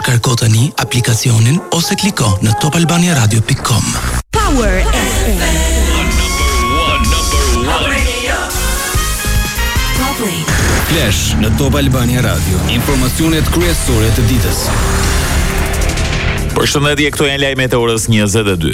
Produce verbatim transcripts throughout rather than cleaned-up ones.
Kërko tani aplikacionin ose kliko në top albania radio dot com. Power F M. Flash në Top Albania Radio. Informacionet kryesore të ditës. Përshëndetje, këto janë lajmet e orës njëzet e dy.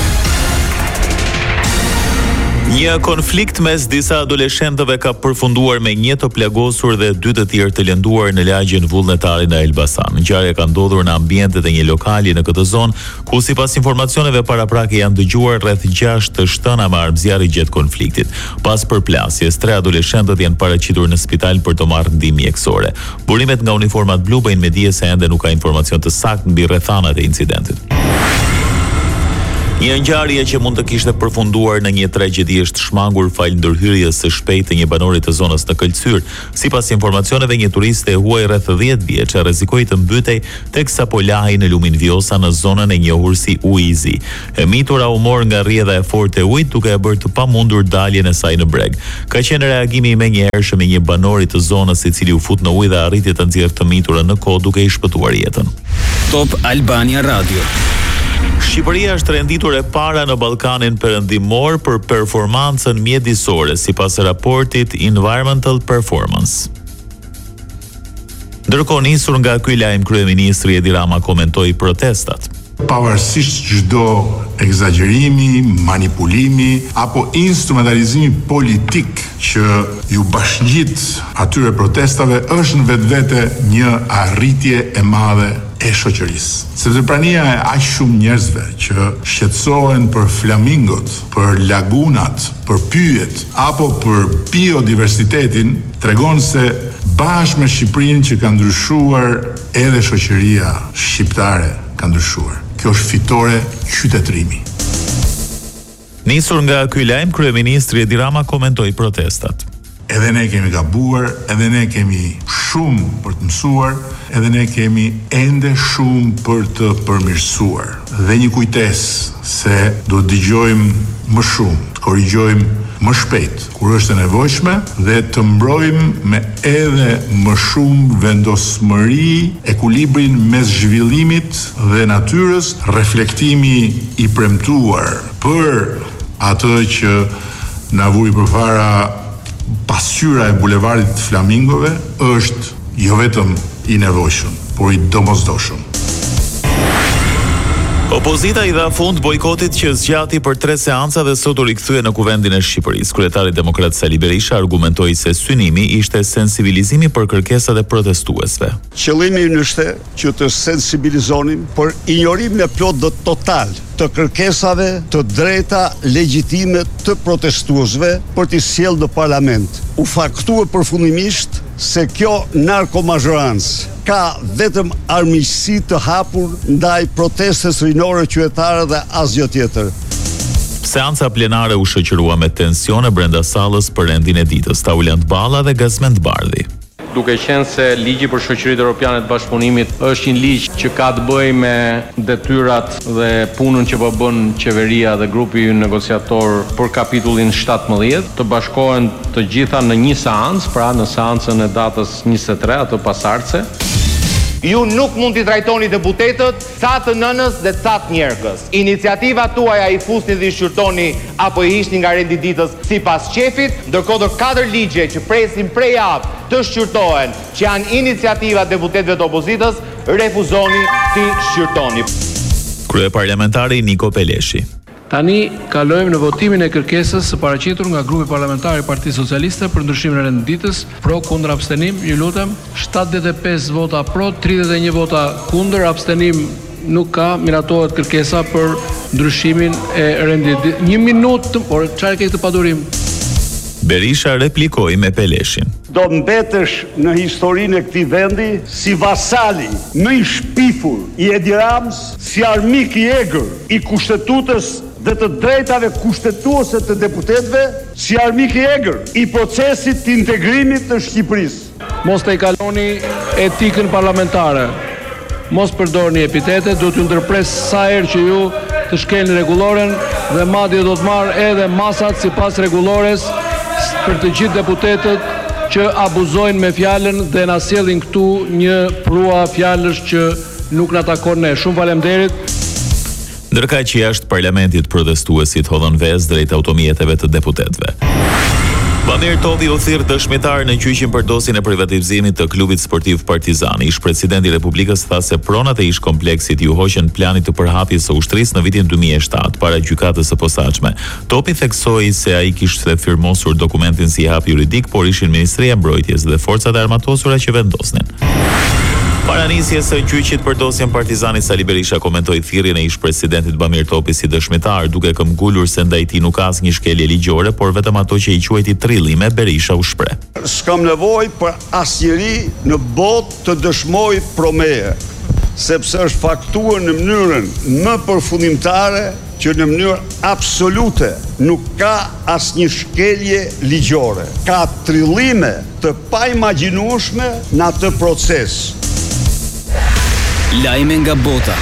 Një konflikt mes disa adoleshentëve ka përfunduar me një të plagosur dhe dy të tjerë të lënduar në lagjen vullnetare në Elbasan. Ngjarja ka ndodhur në ambientet e një lokali në këtë zonë, ku sipas informacioneve paraprake janë dëgjuar rreth gjashtë të shtëna me armëzjarri gjatë konfliktit. Pas përplasjes, tre adoleshentët janë paraqitur në spital për të marrë ndihmë mjekësore. Burimet nga uniformat blu bëjnë me dije se ende nuk ka informacion të saktë mbi rrethanat e incidentit. Një ngjarje që mund të kishte përfunduar në një tragjedi është shmangur fal ndërhyrjes së shpejtë të një banori të zonës në Këlqyr. Sipas informacioneve, një turiste e huaj rreth dhjetë vjeç rrezikoi të mbyti teksa po lahej në lumin Vjosa në zonën e njohur si Uizi. E mitura u mor nga rrjedha e fortë e ujit, duke e bërë të pamundur daljen e saj në breg. Ka qenë reagimi i menjëhershëm i një banori të zonës i cili u fut në ujë dhe arriti të nxjerrë të miturën në kohë duke i shpëtuar jetën. Top Albania Radio. Shqipëria është renditur e para në Ballkanin Perëndimor për performancën mjedisore, sipas raportit Environmental Performance. Ndërkohë, nisur nga ky lajm, kryeministri Edi Rama komentoi protestat. Pavarësisht çdo egzagerimi, manipulimi apo instrumentalizimi politik që ju bashngjit atyre protestave, është në vetvete një arritje e madhe e shoqërisë. Sepse prania e aq shumë njerëzve që shqetësohen për flamingot, për lagunat, për pyjet apo për biodiversitetin, tregon se bashkë me Shqipërinë që ka ndryshuar, edhe shoqëria shqiptare ka ndryshuar. Kjo është fitore qytetërimi. Nisur nga ky lajm, kryeministri Edi Rama komentoi protestat. Edhe ne kemi gabuar, edhe ne kemi shumë për të mësuar, edhe ne kemi ende shumë për të përmirësuar. Dhe një kujtesë se do të dëgjojmë më shumë, të korrigjojmë më shpejt kur është e nevojshme dhe të mbrojmë me edhe më shumë vendosmëri ekuilibrin mes zhvillimit dhe natyrës, reflektimi i premtuar për atë që na vuri përpara pasqyra e bulevardit të flamingove është jo vetëm i nevojshëm, por i domosdoshëm. Opozita i dha fund bojkotit që zgjati për tre seanca dhe sot u rikthye në kuvendin e Shqipërisë. Kryetari demokrat Sali Berisha argumentoi se synimi ishte sensibilizimi për kërkesat e protestuesve. Qëllimi ishte që të sensibilizonim për ignorimin e plot dhe total të kërkesave të drejta legjitime të protestuesve për t'i sjellë në parlament. U faktua përfundimisht se kjo narkomazhorancë ka vetëm armiqësi të hapur ndaj protestës rinore qytetare dhe asgjë tjetër. Seanca plenare u shoqërua me tensione brenda sallës për rendin e ditës. Taulant Balla dhe Gazmend Bardhi. Duke qenë se ligji për shoqëritë europiane të bashkëpunimit është një ligj që ka të bëjë me detyrat dhe punën që po bën qeveria dhe grupi negociator për kapitullin shtatëmbëdhjetë, të bashkohen të gjitha në një seancë, pra në seancën e datës njëzet e tre, atë pasardhëse. Ju nuk mund t'i trajtoni deputetët ca të nënës dhe ca të njerëkës. Iniciativa tuaja i fusni dhe i shqyrtoni apo i hiqni nga rendi ditës sipas qefit, ndërkohë katër ligje që presin prej javë të shqyrtohen, që janë iniciativa deputetëve të opozitës, refuzoni t'i shqyrtoni. Kryeparlamentari Niko Peleshi. Tani kalojmë në votimin e kërkesës së paraqitur nga grupi parlamentar i Partisë Socialiste për ndryshimin e renditës, pro kundër abstenim, ju lutem, shtatëdhjetë e pesë vota pro, tridhjetë e një vota kundër, abstenim nuk ka, miratohet kërkesa për ndryshimin e renditës. Një minutë, por çfarë ke këtë padurim? Berisha replikoi me Peleshin. Do mbetesh në historinë e këtij vendi si vasali, më i shpifur i Edi Ramës, si armik i egër i kushtetutës dhe të drejtave kushtetuese të deputetëve, si armik i egër i procesit të integrimit të Shqipërisë. Mos të i kaloni etikën parlamentare. Mos përdorni epitete, do t'ju ndërpres sa herë që ju të shkelni rregulloren dhe madje do të marr edhe masat sipas rregullores për të gjithë deputetët që abuzojnë me fjalën dhe na sjellin këtu një prua fjalësh që nuk na takon ne. Shumë faleminderit. Ndërkaq që jashtë parlamentit protestuesit hodhën vezë drejt automjeteve të deputetëve. Bamir Topi u thirr dëshmitar në gjyqin për dosjen e privatizimit të klubit sportiv Partizani. Ish presidenti i Republikës tha se pronat e ish kompleksit ju hoqën planit të përhapjes së ushtrisë në vitin dy mijë e shtatë para gjykatës së posaçme. Topi theksoi se ai kishte firmosur dokumentin si hap juridik, por ishin Ministria e Mbrojtjes dhe forcat e armatosura që vendosnin. Para nisjes së gjyqit për dosjen Partizani, Sali Berisha komentoi thirrjen e ish presidentit Bamir Topi si dëshmitar, duke këmbgulur se ndaj tij nuk ka asnjë shkelje ligjore, por vetëm ato që i quajti trillime. Berisha u shpreh. S'kam nevojë për asnjëri në botë të dëshmoj pro meje, sepse është faktuar në mënyrën më përfundimtare që në mënyrë absolute nuk ka asnjë shkelje ligjore. Ka trillime të paimagjinueshme në atë proces. Lajme nga bota.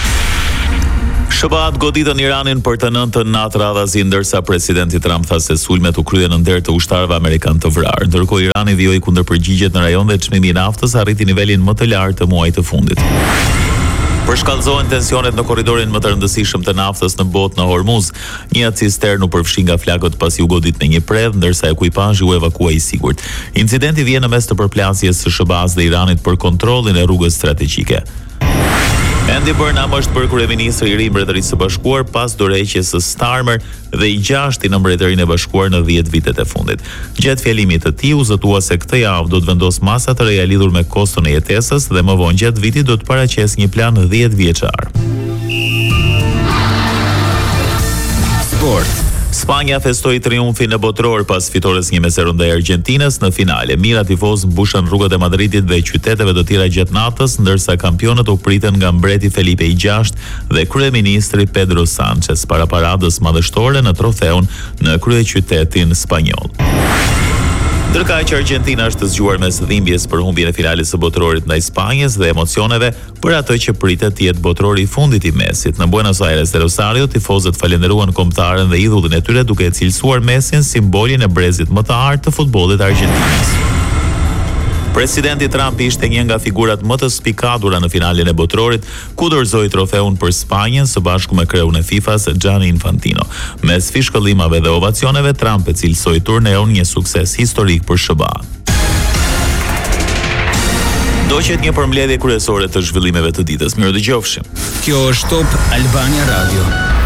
S B A-t goditën Iranin për të nëntën natë radhazi, ndërsa presidenti Trump tha se sulmet u kryen në nder të ushtarëve amerikan të vrarë. Ndërkohë Irani vijoi kundërpërgjigjet në rajon dhe çmimi i naftës arriti nivelin më të lartë të muajit të fundit. Përshkallëzohen tensionet në korridorin më të rëndësishëm të naftës në botë në Hormuz. Një cistern u përfshi nga flakët pasi u godit në një predh, ndërsa ekuipazhi u evakuoi i sigurt. Incidenti vjen në mes të përplasjes së S B A-s dhe Iranit për kontrollin e rrugës strategjike. Andy Burnham është bërë kryeministri i ri i Mbretërisë së Bashkuar pas dorëheqjes së Starmer dhe i gjashti në Mbretërinë e Bashkuar në dhjetë vitet e fundit. Gjatë fjalimit të tij u zotua se këtë javë do të vendos masa të reja lidhur me koston e jetesës dhe më vonë gjatë vitit do të paraqes një plan dhjetë vjeçar. Sport. Spanja festoi triumfin në botror pas fitores një me zero ndaj Argjentinës në finale. Mira tifoz mbushën rrugët e Madridit dhe qyteteve të tjera gjatë natës, ndërsa kampionët u pritën nga mbreti Felipe i gjashtë dhe kryeministri Pedro Sanchez para paradës madhështore në trofeun në kryeqytetin spanjoll. Ndërkaq që Argentina është zgjuar mes dhimbjes për humbjen e finales së botrorit ndaj Spanjës dhe emocioneve për atë që pritet të jetë botrori i fundit i Mesit. Në Buenos Aires dhe Rosario, tifozët falenderuan kombëtaren dhe idhullin e tyre duke cilësuar Mesin simbolin e brezit më të artë të futbollit të Argentinës. Presidenti Trump ishte një nga figurat më të spikadura në finalen e botrorit, ku dorëzoi trofeun për Spanjën së bashku me kreun e FIFA-s Gianni Infantino. Mes fishkëllimave dhe ovacioneve, Trump e cilësoi turneun një sukses historik për S B A. Do qet një përmbledhje kryesore të zhvillimeve të ditës. Mirë dëgjofshim. Kjo është Top Albania Radio.